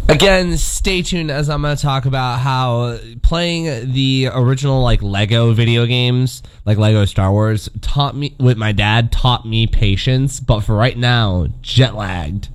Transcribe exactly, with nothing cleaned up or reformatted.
Again, stay tuned as I'm going to talk about how playing the original like Lego video games, like Lego Star Wars, taught me with my dad taught me patience, but for right now, jet lagged.